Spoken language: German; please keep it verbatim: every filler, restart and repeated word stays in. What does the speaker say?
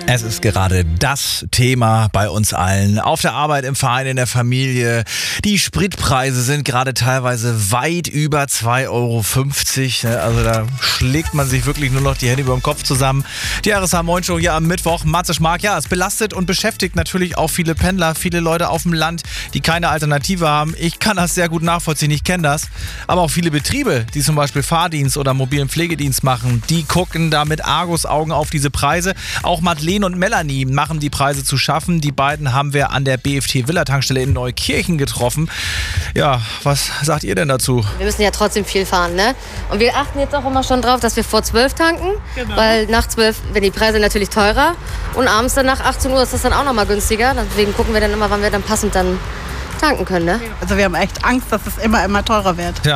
Es ist gerade das Thema bei uns allen. Auf der Arbeit, im Verein, in der Familie. Die Spritpreise sind gerade teilweise weit über zwei Euro fünfzig. Also da schlägt man sich wirklich nur noch die Hände über dem Kopf zusammen. Die R S H-Moin-Show hier am Mittwoch. Matze Schmark, ja, es belastet und beschäftigt natürlich auch viele Pendler, viele Leute auf dem Land, die keine Alternative haben. Ich kann das sehr gut nachvollziehen, ich kenne das. Aber auch viele Betriebe, die zum Beispiel Fahrdienst oder mobilen Pflegedienst machen, die gucken da mit Argusaugen auf diese Preise. Auch Madeleine und Melanie machen die Preise zu schaffen. Die beiden haben wir an der B F T-Villa-Tankstelle in Neukirchen getroffen. Ja, was sagt ihr denn dazu? Wir müssen ja trotzdem viel fahren, ne? Und wir achten jetzt auch immer schon drauf, dass wir vor zwölf tanken. Genau. Weil nach zwölf werden die Preise natürlich teurer. Und abends dann nach achtzehn Uhr ist das dann auch noch mal günstiger. Deswegen gucken wir dann immer, wann wir dann passend dann tanken können, ne? Also wir haben echt Angst, dass es immer, immer teurer wird. Ja.